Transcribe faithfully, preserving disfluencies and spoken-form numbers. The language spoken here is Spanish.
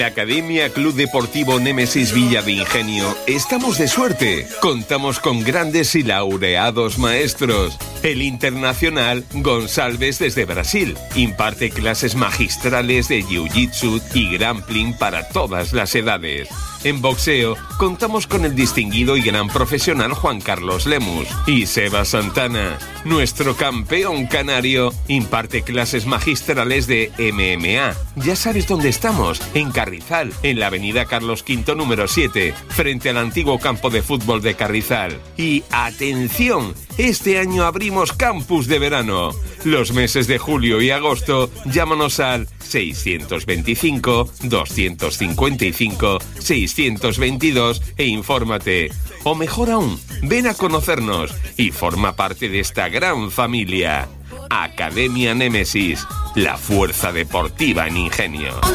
Academia Club Deportivo Némesis Villa de Ingenio, estamos de suerte. Contamos con grandes y laureados maestros. El internacional Gonçalves desde Brasil imparte clases magistrales de jiu-jitsu y grappling para todas las edades. En boxeo, contamos con el distinguido y gran profesional Juan Carlos Lemus. Y Seba Santana, nuestro campeón canario, imparte clases magistrales de M M A. Ya sabes dónde estamos, en Carrizal, en la avenida Carlos quinto número siete, frente al antiguo campo de fútbol de Carrizal. Y ¡atención! Este año abrimos campus de verano. Los meses de julio y agosto, llámanos al seiscientos veinticinco, doscientos cincuenta y cinco, seiscientos veintidós e infórmate. O mejor aún, ven a conocernos y forma parte de esta gran familia. Academia Némesis, la fuerza deportiva en Ingenio.